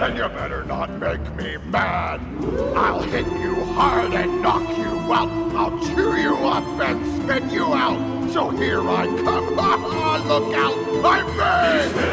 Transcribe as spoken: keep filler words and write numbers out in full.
Then you better not make me mad. I'll hit you hard and knock you out. I'll chew you up and spit you out. So here I come. Look out! I'm big!